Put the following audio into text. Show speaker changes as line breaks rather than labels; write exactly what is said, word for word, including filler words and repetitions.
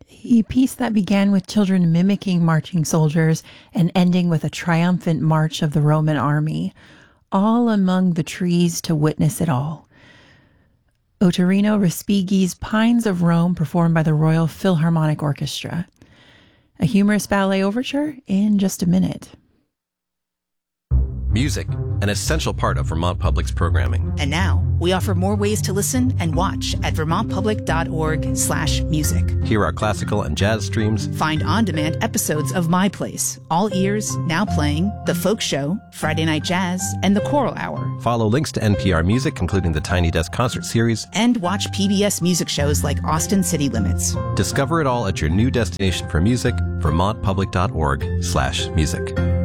A piece that began with children mimicking marching soldiers and ending with a triumphant march of the Roman army, all among the trees to witness it all. Ottorino Respighi's Pines of Rome, performed by the Royal Philharmonic Orchestra. A humorous ballet overture in just a minute.
Music, an essential part of Vermont Public's programming.
And now, we offer more ways to listen and watch at vermontpublic.org slash music.
Hear our classical and jazz streams.
Find on-demand episodes of My Place, All Ears, Now Playing, The Folk Show, Friday Night Jazz, and The Choral Hour.
Follow links to N P R Music, including the Tiny Desk Concert Series.
And watch P B S music shows like Austin City Limits.
Discover it all at your new destination for music, vermontpublic.org slash music.